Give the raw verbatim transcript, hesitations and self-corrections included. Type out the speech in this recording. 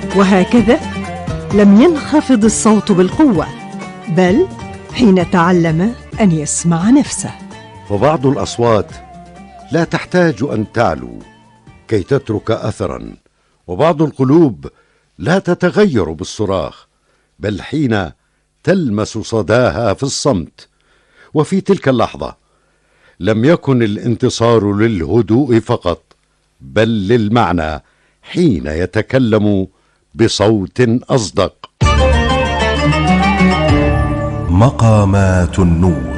وهكذا لم ينخفض الصوت بالقوة، بل حين تعلم أن يسمع نفسه. فبعض الأصوات لا تحتاج أن تعلو كي تترك أثرا، وبعض القلوب لا تتغير بالصراخ، بل حين تلمس صداها في الصمت. وفي تلك اللحظة لم يكن الانتصار للهدوء فقط، بل للمعنى حين يتكلم بصوت أصدق. مقامات النور.